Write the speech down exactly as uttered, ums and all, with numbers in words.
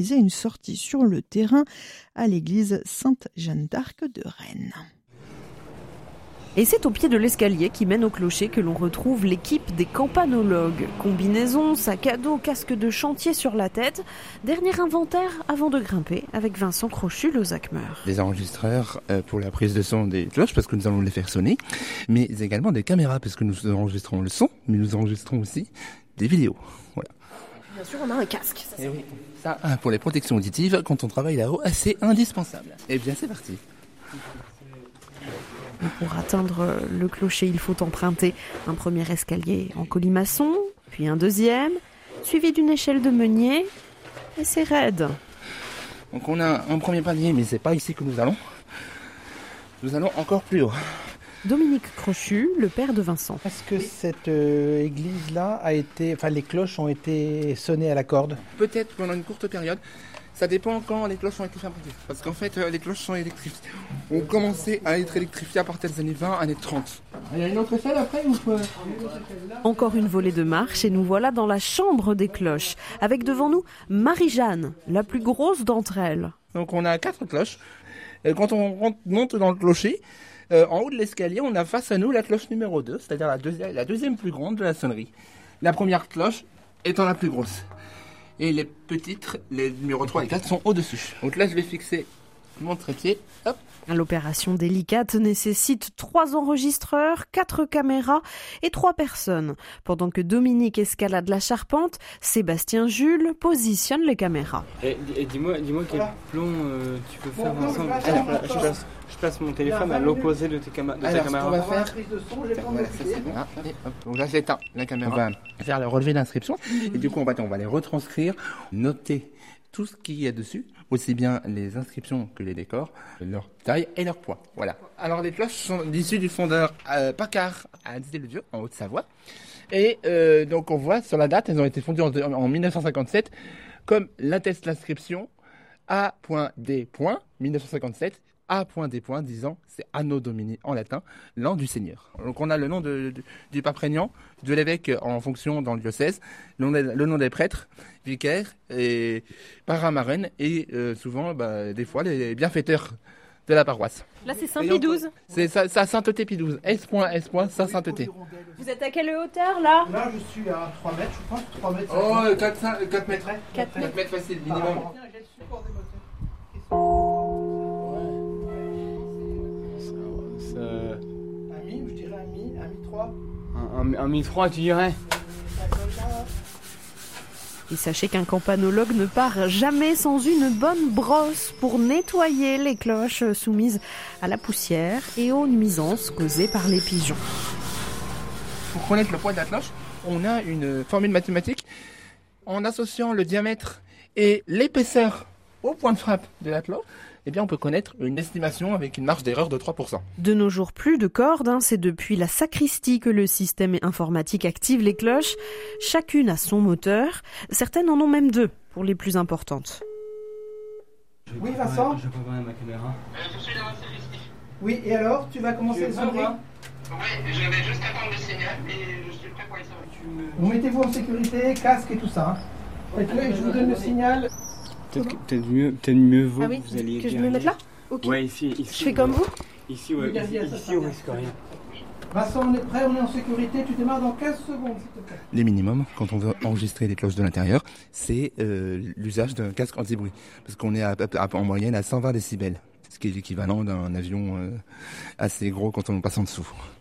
une sortie sur le terrain à l'église Sainte-Jeanne d'Arc de Rennes. Et c'est au pied de l'escalier qui mène au clocher que l'on retrouve l'équipe des campanologues. Combinaison, sac à dos, casque de chantier sur la tête. Dernier inventaire avant de grimper avec Vincent Crochu, le Zacmeur. Des enregistreurs pour la prise de son des cloches parce que nous allons les faire sonner, mais également des caméras parce que nous enregistrons le son, mais nous enregistrons aussi des vidéos. Voilà. Bien sûr, on a un casque. Ça, Et oui, ça, pour les protections auditives, quand on travaille là-haut, c'est indispensable. Et bien, c'est parti. Pour atteindre le clocher, il faut emprunter un premier escalier en colimaçon, puis un deuxième, suivi d'une échelle de meunier, et c'est raide. Donc on a un premier palier, mais c'est pas ici que nous allons. Nous allons encore plus haut. Dominique Crochu, le père de Vincent. Est-ce que cette euh, église-là a été, enfin les cloches ont été sonnées à la corde? Peut-être pendant une courte période. Ça dépend quand les cloches ont été fabriquées. Parce qu'en fait, les cloches sont électrifiées. Ont commencé à être électrifiées à partir des années vingt, années trente. Il y a une autre échelle après ou quoi? Encore une volée de marche et nous voilà dans la chambre des cloches. Avec devant nous Marie-Jeanne, la plus grosse d'entre elles. Donc on a quatre cloches. Et quand on rentre, monte dans le clocher, euh, en haut de l'escalier, on a face à nous la cloche numéro deux, c'est-à-dire la deuxième, la deuxième plus grande de la sonnerie. La première cloche étant la plus grosse. Et les petites, les numéros trois et quatre, sont au-dessus. Donc là, je vais fixer mon trépied. Hop. L'opération délicate nécessite trois enregistreurs, quatre caméras et trois personnes. Pendant que Dominique escalade la charpente, Sébastien Jules positionne les caméras. Et, et dis-moi, dis-moi quel plan euh, tu peux faire ensemble. Alors, là, je, place, je place mon téléphone à l'opposé de, tes cama- de Alors, ta caméra. Alors, ce qu'on va faire... Voilà, ça c'est bon. Allez, hop. Donc là, j'éteins la caméra. On va faire le relevé d'inscription. Et du coup, on va, on va les retranscrire, noter tout ce qu'il y a dessus, aussi bien les inscriptions que les décors, leur taille et leur poids. Voilà. Alors les cloches sont issues du fondeur euh, Paccard à Dizy-le-Vieux, en Haute-Savoie. Et euh, donc on voit sur la date, elles ont été fondues en, en dix-neuf cent cinquante-sept, comme l'atteste l'inscription A D dix-neuf cent cinquante-sept, A D disant c'est Anno Domini en latin, l'an du Seigneur. Donc on a le nom de, de, du pape régnant, de l'évêque en fonction dans le diocèse, le nom des, le nom des prêtres, vicaires et paramarraines et euh, souvent, bah, des fois, les bienfaiteurs de la paroisse. Là c'est Saint-Pie-douze. C'est sa, sa sainteté Pie douze. S. S. Sa sainteté. Vous êtes à quelle hauteur là? Là je suis à trois mètres, je pense, trois mètres. Oh, quatre, cinq, quatre mètres. quatre mètres. quatre mètres facile, minimum. Un mi, je dirais un mi, un mi trois. Un, un, un mi trois, tu dirais? Et sachez qu'un campanologue ne part jamais sans une bonne brosse pour nettoyer les cloches soumises à la poussière et aux nuisances causées par les pigeons. Pour connaître le poids de la cloche, on a une formule mathématique en associant le diamètre et l'épaisseur au point de frappe de la cloche. Eh bien, on peut connaître une estimation avec une marge d'erreur de trois pour cent. De nos jours, plus de cordes, hein, c'est depuis la sacristie que le système informatique active les cloches. Chacune a son moteur. Certaines en ont même deux, pour les plus importantes. Oui, Vincent? Je peux voir ma caméra. Euh, je suis dans la sacristie. Oui, et alors, tu vas commencer les sonneries? Oui, je vais juste attendre le signal et je suis prêt pour les sonneries. Vous mettez-vous en sécurité, casque et tout ça. Hein. Faites-le et je vous donne le signal. Peut-être, que, peut-être mieux, peut-être mieux vaut Ah oui, que vous alliez que je derrière. me mette là? Ok. Ouais, ici, ici. Je fais comme vous? Ici, ouais, ici, ici, ici on risque rien. Vincent, on est prêt, on est en sécurité, tu démarres dans quinze secondes, s'il te plaît. Les minimums, quand on veut enregistrer les cloches de l'intérieur, c'est euh, l'usage d'un casque anti-bruit. Parce qu'on est à, à, en moyenne à cent vingt décibels, ce qui est l'équivalent d'un avion euh, assez gros quand on passe en dessous.